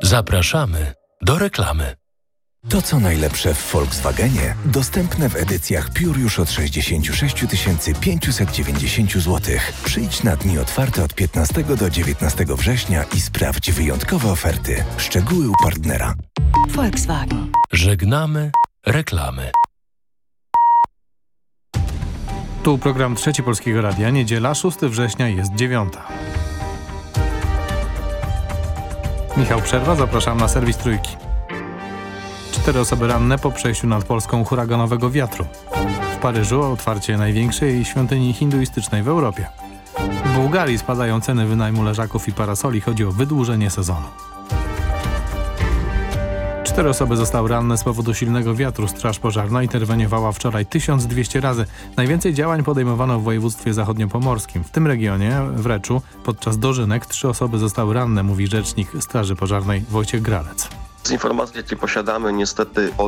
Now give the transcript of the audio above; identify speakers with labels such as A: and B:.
A: Zapraszamy do reklamy.
B: To co najlepsze w Volkswagenie dostępne w edycjach Pure już od 66 590 zł. Przyjdź na dni otwarte od 15 do 19 września i sprawdź wyjątkowe oferty. Szczegóły u partnera.
C: Volkswagen.
A: Żegnamy reklamy.
D: Tu program Trzeci Polskiego Radia. Niedziela, 6 września, jest 9. Michał Przerwa, zapraszam na serwis Trójki. 4 osoby ranne po przejściu nad Polską huraganowego wiatru. W Paryżu otwarcie największej świątyni hinduistycznej w Europie. W Bułgarii spadają ceny wynajmu leżaków i parasoli. Chodzi o wydłużenie sezonu. 4 osoby zostały ranne z powodu silnego wiatru. Straż pożarna interweniowała wczoraj 1200 razy. Najwięcej działań podejmowano w województwie zachodniopomorskim. W tym regionie, w Reczu, podczas dożynek 3 osoby zostały ranne, mówi rzecznik Straży Pożarnej Wojciech Gralec.
E: Z informacji, jakie posiadamy, niestety